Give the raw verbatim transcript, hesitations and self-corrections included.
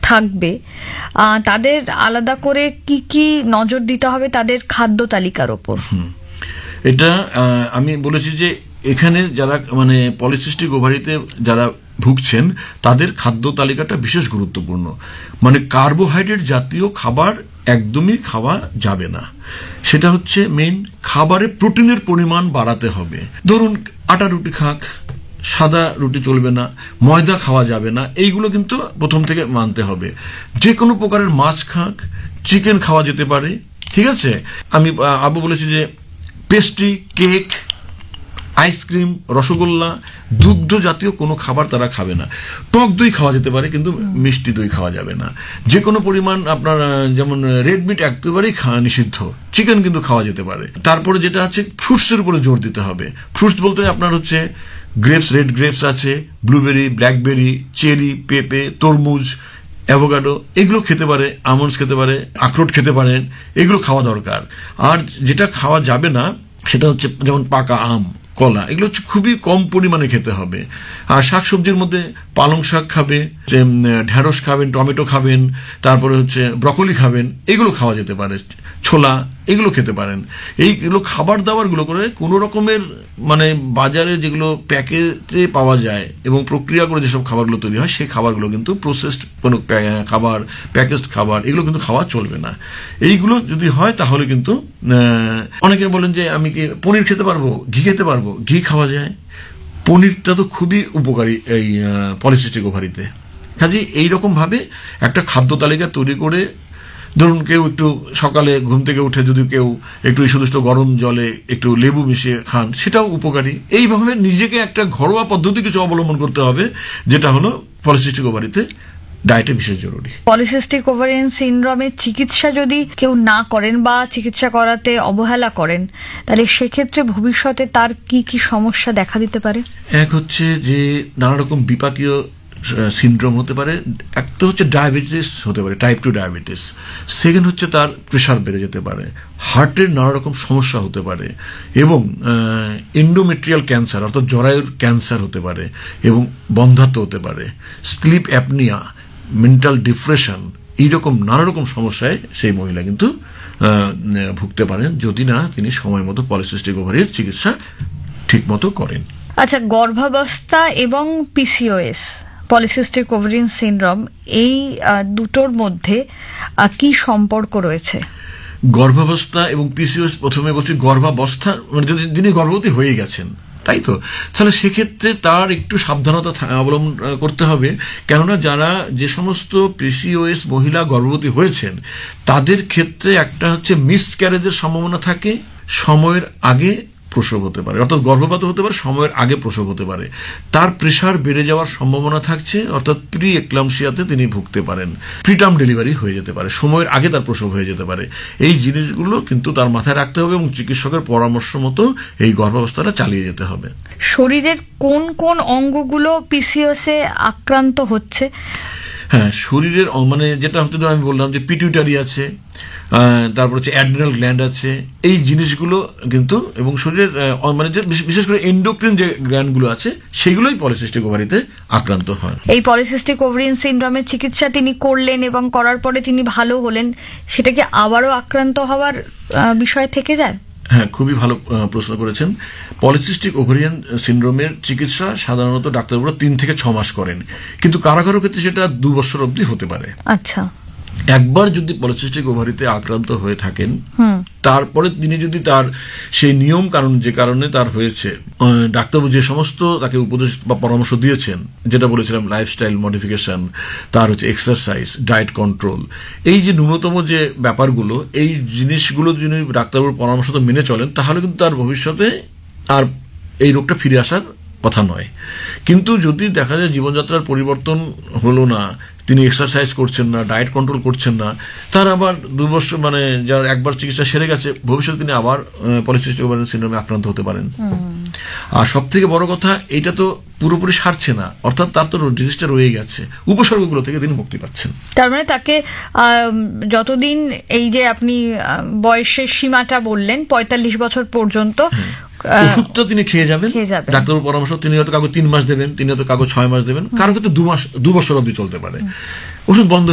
থাকবে তাদের আলাদা করে কি কি নজর দিতে হবে তাদের খাদ্য তালিকার ওপর? এটা আমি বলেছি যে এখানে যারা মানে পলিসিস্টিক ওভারিতে যারা ভুগছেন তাদের খাদ্য তালিকাটা বিশেষ গুরুত্বপূর্ণ। মানে কার্বোহাইড্রেট জাতীয় খাবার একদমই খাওয়া যাবে না। সেটা হচ্ছে মেইন। খাবারে প্রোটিনের পরিমাণ বাড়াতে হবে। ধরুন আটা রুটি খাক, সাদা রুটি চলবে না, ময়দা খাওয়া যাবে না, এইগুলো কিন্তু প্রথম থেকে মানতে হবে। যে কোনো প্রকারের মাছ খাক, চিকেন খাওয়া যেতে পারে, ঠিক আছে। আমি আবু বলেছি যে পেস্ট্রি, কেক, আইসক্রিম, রসগোল্লা, দুগ্ধ জাতীয় কোনো খাবার তারা খাবে না। টক দই খাওয়া যেতে পারে কিন্তু মিষ্টি দই খাওয়া যাবে না। যে কোনো পরিমাণ আপনার যেমন রেড মিট একেবারেই খাওয়া নিষিদ্ধ, চিকেন কিন্তু খাওয়া যেতে পারে। তারপরে যেটা আছে ফ্রুটসের উপরে জোর দিতে হবে। ফ্রুটস বলতে আপনার হচ্ছে গ্রেপস, রেড গ্রেপস আছে, ব্লুবেরি, ব্ল্যাকবেরি, চেরি, পেঁপে, তরমুজ, অ্যাভোকাডো, এগুলো খেতে পারে, আমন্ডস খেতে পারে, আখরোট খেতে পারেন, এগুলো খাওয়া দরকার। আর যেটা খাওয়া যাবে না সেটা হচ্ছে যেমন পাকা আম, কলা, এগুলো হচ্ছে খুবই কম পরিমাণে খেতে হবে। আর শাকসবজির মধ্যে পালং শাক খাবে, ঢেঁড়স খাবেন, টমেটো খাবেন, তারপরে হচ্ছে ব্রকলি খাবেন, এগুলো খাওয়া যেতে পারে। ছোলা, এগুলো খেতে পারেন। এইগুলো খাবার দাবার গুলো করে কোনো রকমের মানে বাজারে যেগুলো প্যাকেটে পাওয়া যায় এবং প্রক্রিয়া করে যেসব খাবারগুলো তৈরি হয় সেই খাবারগুলো কিন্তু প্রসেসড কোনো খাবার, প্যাকেজড খাবার, এগুলো কিন্তু খাওয়া চলবে না। এইগুলো যদি হয় তাহলে কিন্তু অনেকে বলেন যে আমি কি পনির খেতে পারবো, ঘি খেতে পারবো। ঘি খাওয়া যায়। পনিরটা তো খুবই উপকারী এই পলিসিস্টিক ওভারিতে। কাজে এইরকম ভাবে একটা খাদ্য তালিকা তৈরি করে, ধরুন কেউ একটু সকালে ঘুম থেকে উঠে যদি কেউ একটু সুদুষ্ট গরম জলে একটু লেবু মিশিয়ে খান, সেটাও উপকারী। এইভাবে নিজেকে একটা ঘরোয়া পদ্ধতি কিছু অবলম্বন করতে হবে, যেটা হলো পলিসিস্টিক ওভারিতে ডায়েটে বিশেষ জরুরি। পলিসিস্টিক ওভারিয়ান সিনড্রোমের চিকিৎসা যদি কেউ না করেন বা চিকিৎসা করাতে অবহেলা করেন, তাহলে সেক্ষেত্রে ভবিষ্যতে তার কি কি সমস্যা দেখা দিতে পারে? এক হচ্ছে যে নানা রকম বিপাকীয় সিনড্রোম হতে পারে। একটা হচ্ছে ডায়াবেটিস হতে পারে, টাইপ টু ডায়াবেটিস। সেকেন্ড হচ্ছে তার প্রেশার বেড়ে যেতে পারে, হার্টের নানা রকম সমস্যা হতে পারে, এবং এন্ডোমেট্রিয়াল ক্যান্সার অর্থাৎ জরায়ুর ক্যান্সার হতে পারে, এবং বন্ধ্যাত্ব হতে পারে, স্লিপ অ্যাপনিয়া, মেন্টাল ডিপ্রেশন, এইরকম নানা রকম সমস্যায় সেই মহিলা কিন্তু ভুগতে পারেন যদি না তিনি সময় মতো পলিসিস্টিক ওভারির চিকিৎসা ঠিক মতো করেন। আচ্ছা, গর্ভাবস্থা এবং পিসিওএস, পলিসিস্টিক ওভারিয়ান সিনড্রোম, এই দুটোর মধ্যে কি সম্পর্ক রয়েছে? গর্ভাবস্থা এবং পিসিওএস, প্রথমে বলছি গর্ভাবস্থা মানে যদি যিনি গর্ভবতী হয়ে গেছেন, তাই তো, তাহলে সেক্ষেত্রে তার একটু সাবধানতা অবলম্বন করতে হবে। কেননা যারা যে সমস্ত পিসিওএস মহিলা গর্ভবতী হয়েছেন তাদের ক্ষেত্রে একটা হচ্ছে মিসক্যারেজের সম্ভাবনা থাকে, সময়ের আগে প্রসব হতে পারে, অর্থাৎ গর্ভপাত হতে পারে, সময়ের আগে প্রসব হতে পারে। তার প্রেশার বেড়ে যাওয়ার সম্ভাবনা থাকছে, অর্থাৎ প্রি এক্লাম্পসিয়াতে তিনি ভুগতে পারেন, প্রিটার্ম ডেলিভারি হয়ে যেতে পারে, সময়ের আগে তার প্রসব হয়ে যেতে পারে। এই জিনিসগুলো কিন্তু তার মাথায় রাখতে হবে এবং চিকিৎসকের পরামর্শ মতো এই গর্ভাবস্থাটা চালিয়ে যেতে হবে। শরীরের কোন কোন অঙ্গগুলো পিসিওএসে আক্রান্ত হচ্ছে? হ্যাঁ, শরীরের মানে যেটা হচ্ছে আমি বললাম যে পিটিউটারি আছে, তারপর হচ্ছে অ্যাড্রিনাল গ্ল্যান্ড আছে, এই জিনিসগুলো কিন্তু, এবং শরীরের মানে বিশেষ করে এন্ডোক্রিন যে গ্ল্যান্ডগুলো আছে সেগুলোই পলিসিস্টিক ওভারিতে আক্রান্ত হয়। এই পলিসিস্টিক ওভারিয়ান সিনড্রোমের চিকিৎসা তিনি করলেন এবং করার পরে তিনি ভালো হলেন, সেটা কি আবারও আক্রান্ত হওয়ার বিষয় থেকে যায়? হ্যাঁ, খুবই ভালো প্রশ্ন করেছেন। পলিসিস্টিক ওভারিয়ান সিনড্রোমের চিকিৎসা সাধারণত ডাক্তারবাবুরা তিন থেকে ছ মাস করেন, কিন্তু কারো কারো ক্ষেত্রে সেটা দু বছর অবধি হতে পারে। আচ্ছা, একবার যদি পলিসিস্টিক ওভারিতে আক্রান্ত হয়ে থাকেন, তারপরে তিনি যদি তার সেই নিয়ম কারণ যে কারণে তার হয়েছে, ডাক্তারবাবু যে সমস্ত তাকে উপদেশ বা পরামর্শ দিয়েছেন, যেটা বলেছিলাম লাইফস্টাইল মডিফিকেশন, তার হচ্ছে এক্সারসাইজ, ডায়েট কন্ট্রোল, এই যে ন্যূনতম যে ব্যাপারগুলো, এই জিনিসগুলো যদি ডাক্তারবাবুর পরামর্শ তো মেনে চলেন, তাহলে কিন্তু তার ভবিষ্যতে আর এই রোগটা ফিরে আসার কথা নয়। কিন্তু যদি দেখা যায় জীবনযাত্রার পরিবর্তন হলো না, তিনি এক্সারসাইজ করছেন না, ডায়েট কন্ট্রোল করছেন না, তার আবার দু বছর মানে যার একবার চিকিৎসা সেরে গেছে, ভবিষ্যতে তিনি আবার পলিসিস্টিক ওভারিয়ান সিনড্রোমে আক্রান্ত হতে পারেন। আর সব থেকে বড় কথা, এটা তো পুরোপুরি সারছে না, অর্থাৎ তার তো ডিজিজটা রয়ে গেছে, উপসর্গগুলো থেকে তিনি মুক্তি পাচ্ছেন। তার মানে তাকে যতদিন এই যে আপনি বয়সের সীমাটা বললেন পঁয়তাল্লিশ বছর পর্যন্ত ওষুধটা তিনি খেয়ে যাবেন, ডাক্তারের পরামর্শ, তিনি হয়তো কাগজ তিন মাস দেবেন, তিনি হয়তো কাগজ ছয় মাস দেবেন, কারো ক্ষেত্রে দু মাস দু বছর অবধি চলতে পারে। ওষুধ বন্ধ